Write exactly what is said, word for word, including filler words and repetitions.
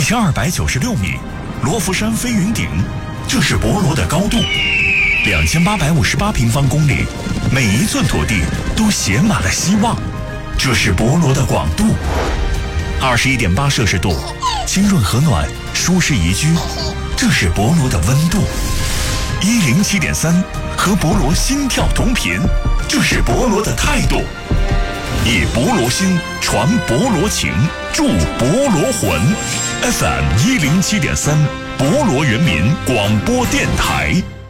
千二百九十六米，罗浮山飞云顶，这是博罗的高度；两千八百五十八平方公里，每一寸土地都写满了希望，这是博罗的广度；二十一点八摄氏度，清润和暖，舒适宜居，这是博罗的温度；一零七点三，和博罗心跳同频，这是博罗的态度。以博罗心传博罗情，助博罗魂。F M 一零七点三，博罗人民广播电台。